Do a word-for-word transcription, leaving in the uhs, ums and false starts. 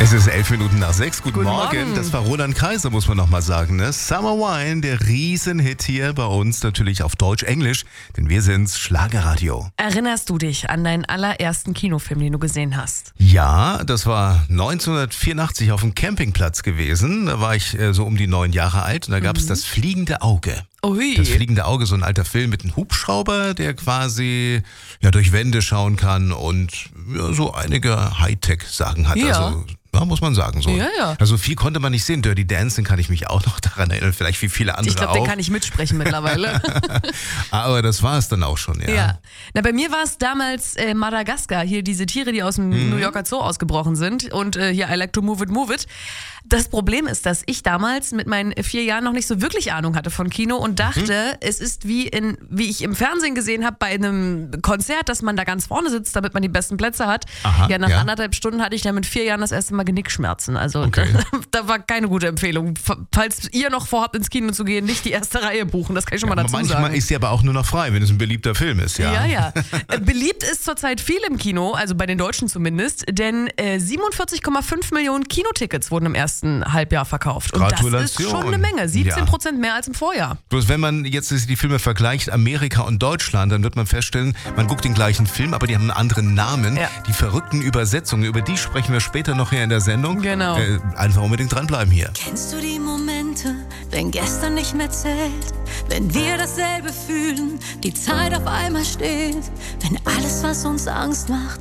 Es ist elf Minuten nach sechs. Guten, Guten Morgen. Morgen. Das war Roland Kaiser, muss man nochmal sagen. Ne? Summer Wine, der Riesenhit hier bei uns, natürlich auf Deutsch-Englisch, denn wir sind's, Schlagerradio. Erinnerst du dich an deinen allerersten Kinofilm, den du gesehen hast? Ja, das war neunzehnhundertvierundachtzig auf dem Campingplatz gewesen. Da war ich äh, so um die neun Jahre alt und da gab es das Fliegende Auge. Ui. Das Fliegende Auge, so ein alter Film mit einem Hubschrauber, der quasi ja, durch Wände schauen kann und ja, so einige Hightech-Sachen hat. Ja. Also, ja, muss man sagen. So. Ja, ja. Also viel konnte man nicht sehen. Dirty Dancing kann ich mich auch noch daran erinnern, vielleicht wie viele andere Ich glaube, auch. den kann ich mitsprechen mittlerweile. Aber das war es dann auch schon, ja. Ja. Na, bei mir war es damals äh, Madagaskar, hier diese Tiere, die aus dem Mhm. New Yorker Zoo ausgebrochen sind und äh, hier I like to move it, move it. Das Problem ist, dass ich damals mit meinen vier Jahren noch nicht so wirklich Ahnung hatte von Kino und dachte, Mhm. es ist wie in, wie ich im Fernsehen gesehen habe bei einem Konzert, dass man da ganz vorne sitzt, damit man die besten Plätze hat. Aha, ja, nach ja. anderthalb Stunden hatte ich dann mit vier Jahren das erste Mal Genickschmerzen. Also Okay. da, da war keine gute Empfehlung. Falls ihr noch vorhabt, ins Kino zu gehen, nicht die erste Reihe buchen, das kann ich schon mal dazu Manchmal sagen. ist sie aber auch nur noch frei, wenn es ein beliebter Film ist, ja. Ja, ja. Äh, Beliebt ist zurzeit viel im Kino, also bei den Deutschen zumindest, denn äh, siebenundvierzig Komma fünf Millionen Kinotickets wurden im ersten Halbjahr verkauft. Und das ist Gratulation. schon eine Menge, siebzehn Ja. Prozent mehr als im Vorjahr. Bloß wenn man jetzt die Filme vergleicht, Amerika und Deutschland, dann wird man feststellen, man guckt den gleichen Film, aber die haben einen anderen Namen. Ja. Die verrückten Übersetzungen, über die sprechen wir später noch hier in der Sendung. Genau. Äh, einfach unbedingt dranbleiben hier. Kennst du die Momente, wenn gestern nicht mehr zählt, wenn wir dasselbe fühlen, die Zeit auf einmal steht, wenn alles, was uns Angst macht,